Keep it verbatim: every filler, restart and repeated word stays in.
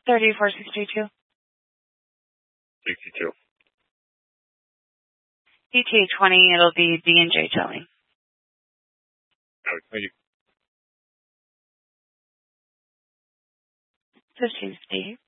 thirty-four sixty-two. sixty-two. E T A twenty, it'll be B and J Towing. Oh, thank you. fifteen fifty.